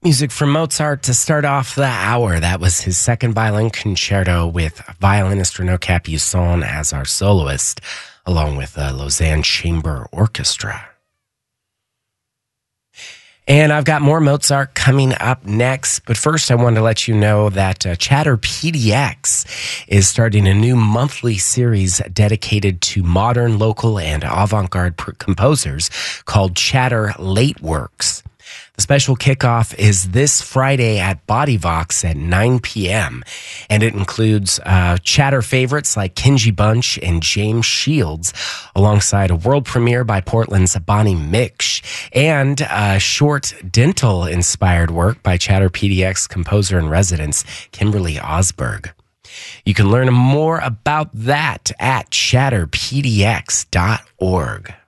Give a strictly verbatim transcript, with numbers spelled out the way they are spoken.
Music from Mozart to start off the hour. That was his second violin concerto with violinist Renaud Capuçon as our soloist, along with the Lausanne Chamber Orchestra. And I've got more Mozart coming up next. But first, I wanted to let you know that uh, Chatter P D X is starting a new monthly series dedicated to modern, local, and avant-garde pr- composers called Chatter Late Works. The special kickoff is this Friday at Bodyvox at nine p.m., and it includes uh, Chatter favorites like Kenji Bunch and James Shields, alongside a world premiere by Portland's Bonnie Miksch, and a short dental-inspired work by Chatter P D X composer-in-residence Kimberly Osberg. You can learn more about that at chatter p d x dot org.